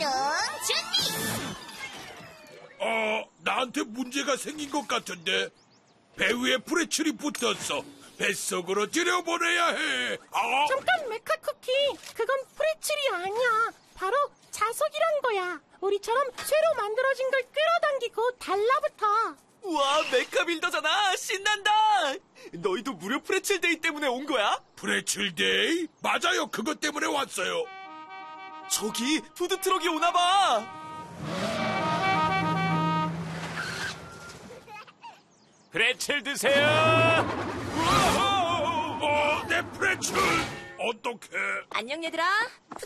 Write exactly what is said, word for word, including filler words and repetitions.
출동 준비! 어, 나한테 문제가 생긴 것 같은데. 배 위에 프레첼이 붙었어. 뱃속으로 들여보내야 해. 아! 잠깐, 메카쿠키. 그건 프레첼이 아니야. 바로 자석이란 거야. 우리처럼 쇠로 만들어진 걸 끌어당기고 달라붙어. 우와, 메카빌더잖아. 신난다. 너희도 무료 프레첼 데이 때문에 온 거야? 프레첼 데이? 맞아요. 그것 때문에 왔어요. 저기 푸드트럭이 오나 봐. 프레첼 드세요. 어, 내 프레첼! 어떡해. 안녕 얘들아.